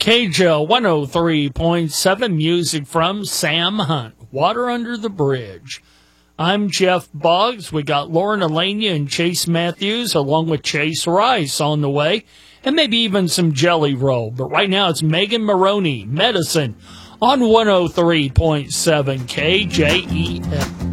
KJL 103.7, music from Sam Hunt, Water Under the Bridge. I'm Jeff Boggs. We got Lauren Elenia and Chase Matthews along with Chase Rice on the way, and maybe even some Jelly Roll. But right now it's Megan Maroney, Medicine, on 103.7 KJEF.